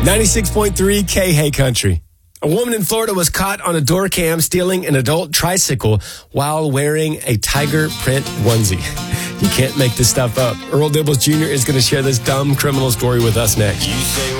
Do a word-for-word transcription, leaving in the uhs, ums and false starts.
ninety-six point three K Hey Country. A woman in Florida was caught on a door cam stealing an adult tricycle while wearing a tiger print onesie. You can't make this stuff up. Earl Dibbles Junior is going to share this dumb criminal story with us next.